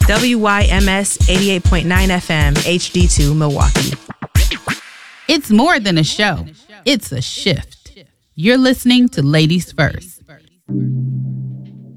WYMS 88.9 FM, HD2, Milwaukee. It's more than a show. It's a shift. You're listening to Ladies First.